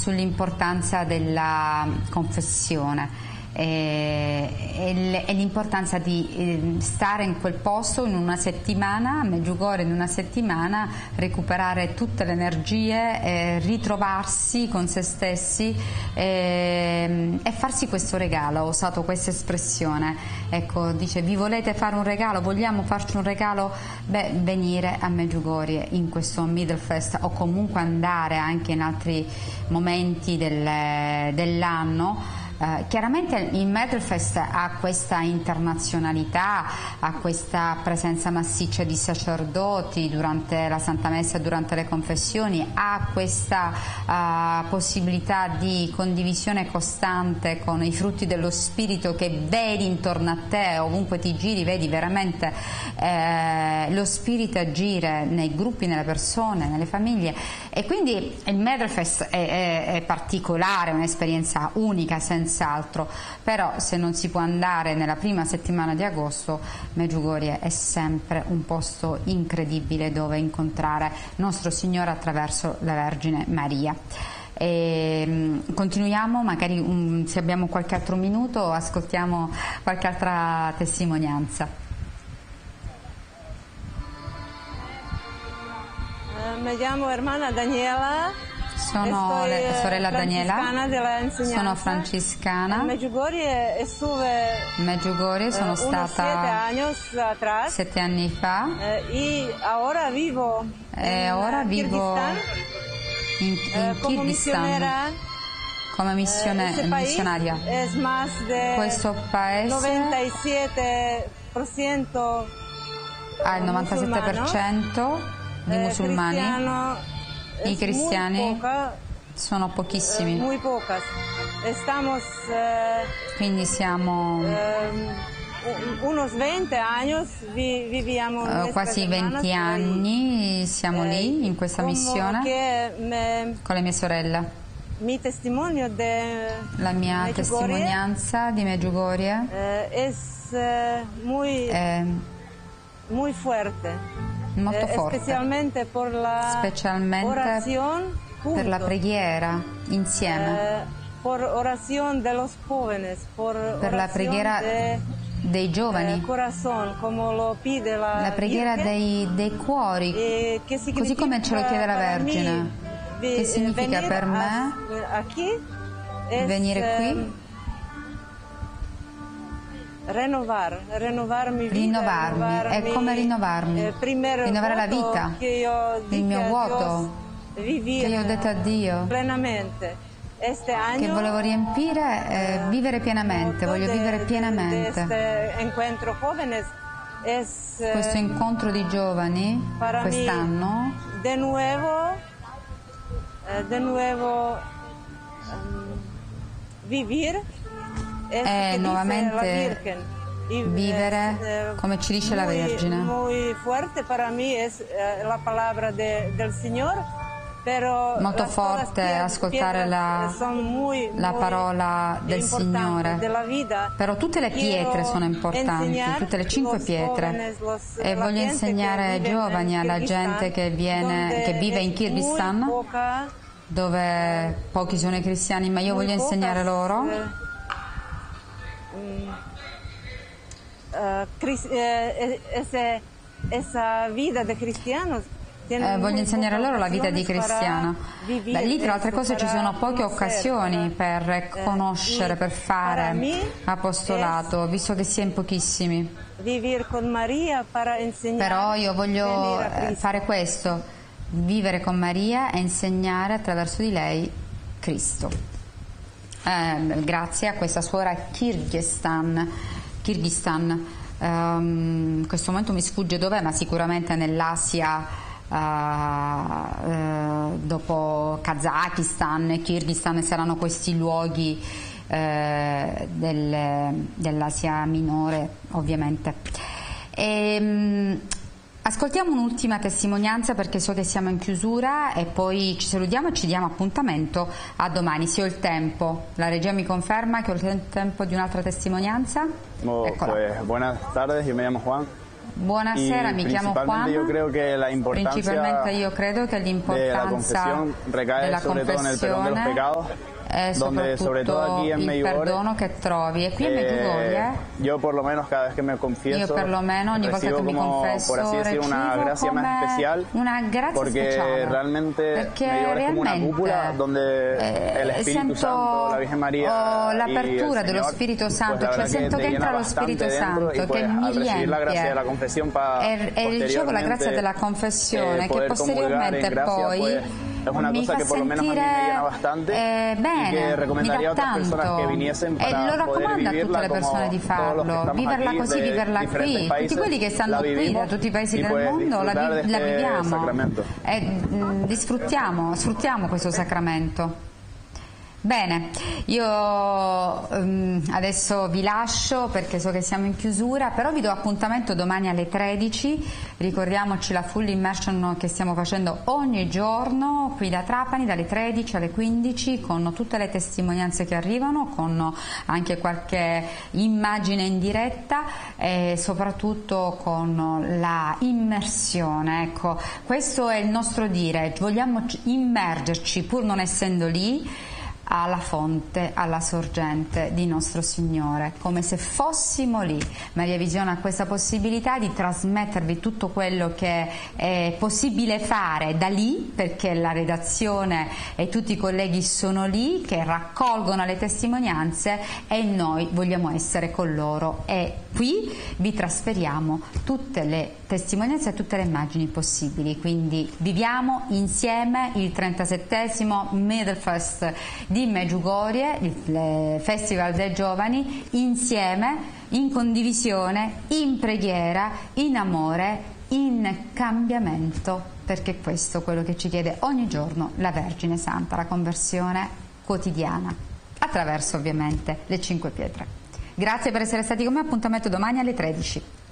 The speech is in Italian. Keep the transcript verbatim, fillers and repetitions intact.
sull'importanza della confessione e, e l'importanza di stare in quel posto in una settimana, a Medjugorje in una settimana, recuperare tutte le energie, eh, ritrovarsi con se stessi eh, e farsi questo regalo. Ho usato questa espressione, ecco, dice: vi volete fare un regalo, vogliamo farci un regalo? Beh, venire a Medjugorje in questo Middelfest, o comunque andare anche in altri momenti del, dell'anno. Uh, chiaramente il Middelfest ha questa internazionalità, ha questa presenza massiccia di sacerdoti durante la Santa Messa e durante le confessioni, ha questa uh, possibilità di condivisione costante con i frutti dello Spirito che vedi intorno a te, ovunque ti giri vedi veramente eh, lo Spirito agire nei gruppi, nelle persone, nelle famiglie, e quindi il Middelfest è, è, è particolare, un'esperienza unica senz'altro, però se non si può andare nella prima settimana di agosto, Medjugorje è sempre un posto incredibile dove incontrare Nostro Signore attraverso la Vergine Maria. E continuiamo, magari um, se abbiamo qualche altro minuto ascoltiamo qualche altra testimonianza. Mi chiamo hermana Daniela. Sono le, sorella Daniela, sono francescana. In Medjugorje estuve Medjugorje sono uh, stata sette anni fa uh, e ora vivo e ora in vivo in, in uh, Kirghizistan come missione, uh, missionaria. Questo paese novantasette per cento ha il novantasette per cento di musulmani. I cristiani sono pochissimi, muy pocas. Estamos, eh, quindi siamo eh, unos venti años vi, viviamo uh, quasi venti anni, siamo eh, lì in questa missione me, con le mie sorelle. Mi testimonio de La mia Medjugorje, testimonianza di Medjugorje eh, es eh, muy, è muy fuerte. molto Eh, forte, specialmente per la, specialmente per la preghiera insieme, eh, por oración de los jóvenes, por per la preghiera de, dei giovani, eh, corazón, como lo pide la, la preghiera dei, dei cuori, eh, così come ce lo chiede la Vergine. Mi, che significa per me a, aquí es, venire qui? Rinnovar, rinnovarmi, rinnovarmi, rinnovarmi, è come rinnovarmi, eh, rinnovare la vita, il mio vuoto che io ho detto a Dio, plenamente. Este año, che volevo riempire, eh, vivere pienamente, voglio vivere pienamente. Jóvenes es, questo incontro di giovani quest'anno, de nuevo, eh, de nuevo um, vivir. È nuovamente vivere come ci dice la Vergine. Molto forte ascoltare la, la parola del Signore, però tutte le pietre sono importanti, tutte le cinque pietre, e voglio insegnare ai giovani, alla gente che, viene, che vive in Kirghizistan, dove pochi sono i cristiani, ma io voglio insegnare loro Uh, eh, ese, esa vida de cristianos, eh, voglio insegnare loro la vita di cristiano. Beh, lì tra le altre cose ci sono poche occasioni per conoscere, per fare apostolato, visto che si è in pochissimi. Però io voglio fare questo, vivere con Maria e insegnare attraverso di lei Cristo. Eh, grazie a questa suora Kirghizistan, Kirghizistan. Um, in questo momento mi sfugge dov'è, ma sicuramente nell'Asia, uh, uh, dopo Kazakistan, Kirghizistan, saranno questi luoghi uh, del, dell'Asia minore, ovviamente. E, um, ascoltiamo un'ultima testimonianza perché so che siamo in chiusura, e poi ci salutiamo e ci diamo appuntamento a domani, se ho il tempo. La regia mi conferma che ho il tempo di un'altra testimonianza? Oh, pues, buenas tardes, yo me llamo Juan. Buonasera, mi chiamo Juan. Yo creo que la Principalmente io credo che l'importanza della confessione è soprattutto il perdono che trovi, e qui in Medjugorje yo por lo menos cada vez que me confieso, io perlomeno ogni volta che mi confesso por así decir, una gracia más especial, una grazia porque speciale, realmente perché Medjugorje es como una cúpula donde eh, el Espíritu sento Santo, la Virgen María oh, l'apertura y el dello Señor, Spirito Santo, pues cioè sento che entra lo Spirito Santo, y, pues, che mi riempie e, e ricevo la grazia della confessione, eh, che posteriormente poi pues, es una mi cosa fa que por lo menos a mí sentire me llena bastante eh, bene, y que recomendaría a otras tanto. personas que viniesen E para lo poder raccomando a tutte vivirla le persone di farlo, viverla aquí, così, viverla qui, países, tutti quelli che stanno qui da tutti i paesi del pues, mondo la, vi la viviamo e mh, disfruttiamo, sfruttiamo questo sacramento. Bene, io um, adesso vi lascio perché so che siamo in chiusura, però vi do appuntamento domani alle tredici, ricordiamoci la full immersion che stiamo facendo ogni giorno qui da Trapani dalle tredici alle quindici, con tutte le testimonianze che arrivano, con anche qualche immagine in diretta e soprattutto con la immersione. Ecco, questo è il nostro dire, vogliamo immergerci pur non essendo lì alla fonte, alla sorgente di nostro Signore, come se fossimo lì. Maria Visione ha questa possibilità di trasmettervi tutto quello che è possibile fare da lì, perché la redazione e tutti i colleghi sono lì che raccolgono le testimonianze e noi vogliamo essere con loro, e qui vi trasferiamo tutte le testimonianze e tutte le immagini possibili. Quindi viviamo insieme il trentasettesimo Middelfest di Medjugorje, il Festival dei Giovani, insieme, in condivisione, in preghiera, in amore, in cambiamento, perché questo è quello che ci chiede ogni giorno la Vergine Santa, la conversione quotidiana, attraverso ovviamente le cinque pietre. Grazie per essere stati con me, appuntamento domani alle tredici.